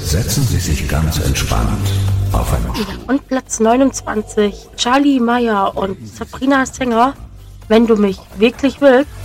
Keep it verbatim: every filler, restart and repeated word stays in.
setzen Sie sich ganz entspannt auf einen Stuhl. Und Platz neunundzwanzig, Charlie Meyer und Sabrina Sänger, Wenn du mich wirklich willst.